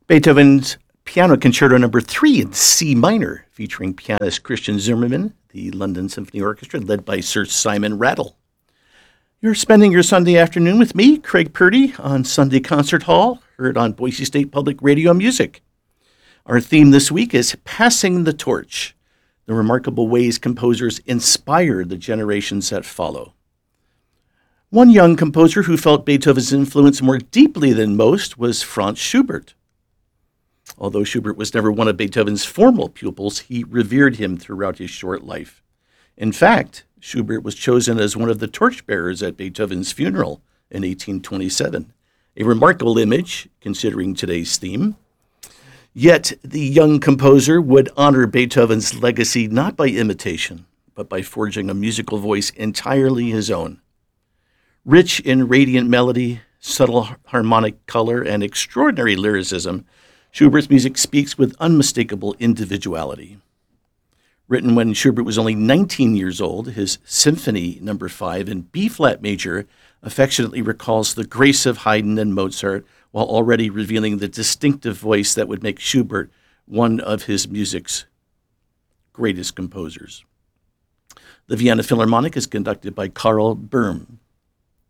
Beethoven's Piano Concerto Number 3 in C minor, featuring pianist Christian Zimmermann, the London Symphony Orchestra, led by Sir Simon Rattle. You're spending your Sunday afternoon with me, Craig Purdy, on Sunday Concert Hall, heard on Boise State Public Radio Music. Our theme this week is Passing the Torch, the remarkable ways composers inspire the generations that follow. One young composer who felt Beethoven's influence more deeply than most was Franz Schubert. Although Schubert was never one of Beethoven's formal pupils, he revered him throughout his short life. In fact, Schubert was chosen as one of the torchbearers at Beethoven's funeral in 1827, a remarkable image considering today's theme. Yet the young composer would honor Beethoven's legacy not by imitation, but by forging a musical voice entirely his own. Rich in radiant melody, subtle harmonic color, and extraordinary lyricism, Schubert's music speaks with unmistakable individuality. Written when Schubert was only 19 years old, his Symphony No. 5 in B-flat major affectionately recalls the grace of Haydn and Mozart, while already revealing the distinctive voice that would make Schubert one of his music's greatest composers. The Vienna Philharmonic is conducted by Karl Böhm.